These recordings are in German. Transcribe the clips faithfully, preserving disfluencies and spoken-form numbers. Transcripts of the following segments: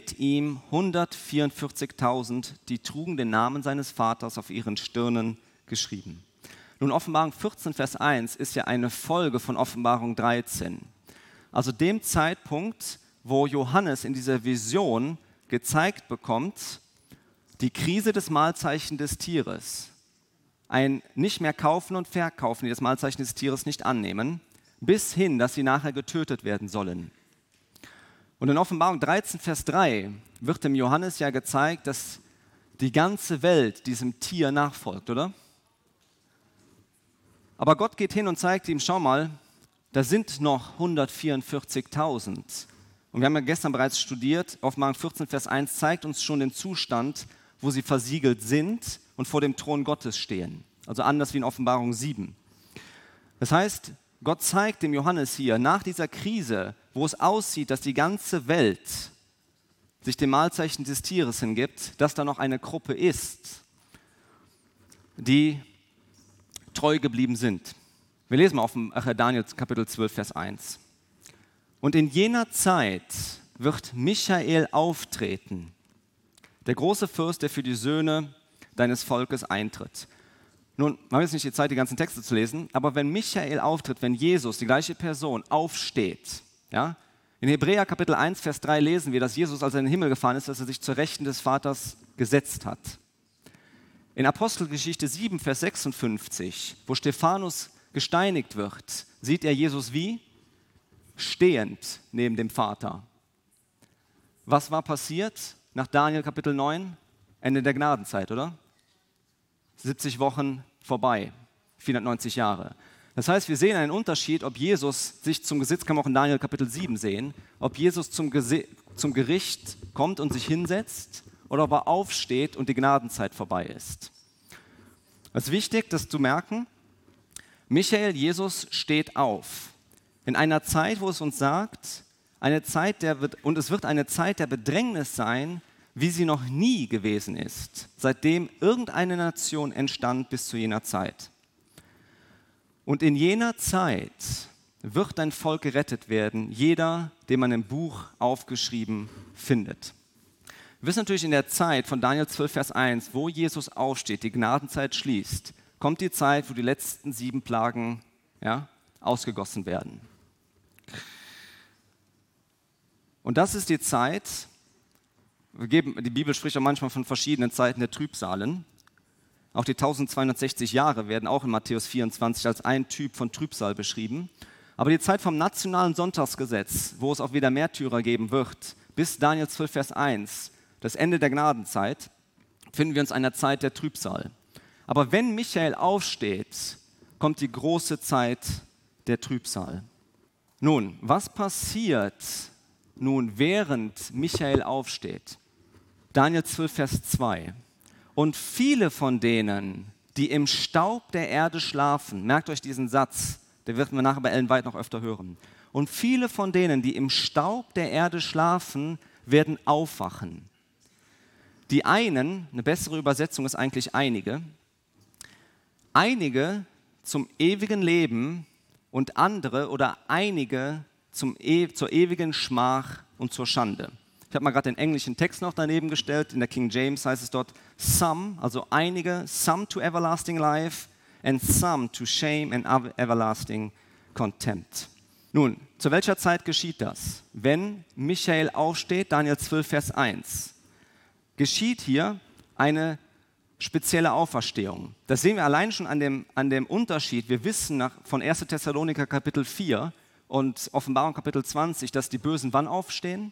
mit ihm hundertvierundvierzigtausend, die trugen den Namen seines Vaters auf ihren Stirnen geschrieben. Nun, Offenbarung vierzehn, Vers eins ist ja eine Folge von Offenbarung dreizehn. Also dem Zeitpunkt, wo Johannes in dieser Vision gezeigt bekommt, die Krise des Mahlzeichen des Tieres. Ein nicht mehr kaufen und verkaufen, die das Mahlzeichen des Tieres nicht annehmen, bis hin, dass sie nachher getötet werden sollen. Und in Offenbarung dreizehn, Vers drei wird dem Johannes ja gezeigt, dass die ganze Welt diesem Tier nachfolgt, oder? Aber Gott geht hin und zeigt ihm, schau mal, da sind noch hundertvierundvierzigtausend. Und wir haben ja gestern bereits studiert, Offenbarung vierzehn, Vers eins zeigt uns schon den Zustand, wo sie versiegelt sind und vor dem Thron Gottes stehen. Also anders wie in Offenbarung sieben. Das heißt, Gott zeigt dem Johannes hier, nach dieser Krise, wo es aussieht, dass die ganze Welt sich dem Mahlzeichen des Tieres hingibt, dass da noch eine Gruppe ist, die treu geblieben sind. Wir lesen mal auf dem Daniel Kapitel zwölf, Vers eins. Und in jener Zeit wird Michael auftreten, der große Fürst, der für die Söhne deines Volkes eintritt. Nun, wir haben jetzt nicht die Zeit, die ganzen Texte zu lesen, aber wenn Michael auftritt, wenn Jesus, die gleiche Person, aufsteht, ja, in Hebräer Kapitel eins, Vers drei lesen wir, dass Jesus, als er in den Himmel gefahren ist, dass er sich zur Rechten des Vaters gesetzt hat. In Apostelgeschichte sieben, Vers sechsundfünfzig, wo Stephanus gesteinigt wird, sieht er Jesus wie? Stehend neben dem Vater. Was war passiert nach Daniel Kapitel neun? Ende der Gnadenzeit, oder? siebzig Wochen vorbei, vierhundertneunzig Jahre. Das heißt, wir sehen einen Unterschied, ob Jesus sich zum Gesetz, kann man auch in Daniel Kapitel sieben sehen, ob Jesus zum, Gese- zum Gericht kommt und sich hinsetzt oder ob er aufsteht und die Gnadenzeit vorbei ist. Es ist wichtig, das zu merken, Michael, Jesus steht auf. In einer Zeit, wo es uns sagt, eine Zeit der, und es wird eine Zeit der Bedrängnis sein, wie sie noch nie gewesen ist, seitdem irgendeine Nation entstand bis zu jener Zeit. Und in jener Zeit wird dein Volk gerettet werden, jeder, den man im Buch aufgeschrieben findet. Wir wissen natürlich in der Zeit von Daniel zwölf, Vers eins, wo Jesus aufsteht, die Gnadenzeit schließt, kommt die Zeit, wo die letzten sieben Plagen ja, ausgegossen werden. Und das ist die Zeit, wir geben, die Bibel spricht auch manchmal von verschiedenen Zeiten der Trübsalen. Auch die eintausendzweihundertsechzig Jahre werden auch in Matthäus vierundzwanzig als ein Typ von Trübsal beschrieben. Aber die Zeit vom nationalen Sonntagsgesetz, wo es auch wieder Märtyrer geben wird, bis Daniel zwölf, Vers eins, das Ende der Gnadenzeit, finden wir uns in einer Zeit der Trübsal. Aber wenn Michael aufsteht, kommt die große Zeit der Trübsal. Nun, was passiert nun, während Michael aufsteht? Daniel zwölf, Vers zwei. Und viele von denen, die im Staub der Erde schlafen, merkt euch diesen Satz, den wird man nachher bei Ellen White noch öfter hören. Und viele von denen, die im Staub der Erde schlafen, werden aufwachen. Die einen, eine bessere Übersetzung ist eigentlich einige, einige zum ewigen Leben und andere oder einige zum e- zur ewigen Schmach und zur Schande. Ich habe mal gerade den englischen Text noch daneben gestellt. In der King James heißt es dort some, also einige, some to everlasting life and some to shame and everlasting contempt. Nun, zu welcher Zeit geschieht das? Wenn Michael aufsteht, Daniel zwölf, Vers eins, geschieht hier eine spezielle Auferstehung. Das sehen wir allein schon an dem, an dem Unterschied. Wir wissen nach, von erster Thessaloniker Kapitel vier und Offenbarung Kapitel zwanzig, dass die Bösen wann aufstehen?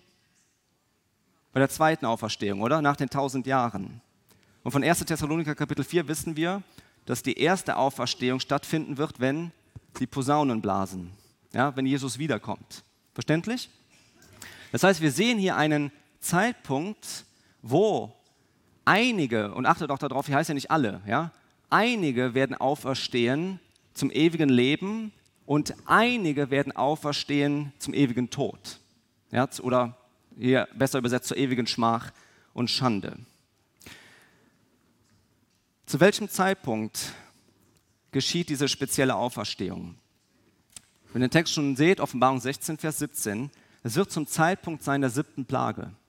Bei der zweiten Auferstehung, oder? Nach den tausend Jahren. Und von erster Thessaloniker Kapitel vier wissen wir, dass die erste Auferstehung stattfinden wird, wenn die Posaunen blasen, ja, wenn Jesus wiederkommt. Verständlich? Das heißt, wir sehen hier einen Zeitpunkt, wo einige, und achtet auch darauf, hier heißt ja nicht alle, ja, einige werden auferstehen zum ewigen Leben und einige werden auferstehen zum ewigen Tod. Ja, oder hier besser übersetzt zur ewigen Schmach und Schande. Zu welchem Zeitpunkt geschieht diese spezielle Auferstehung? Wenn ihr den Text schon seht, Offenbarung sechzehn, Vers siebzehn, es wird zum Zeitpunkt sein der siebten Plage.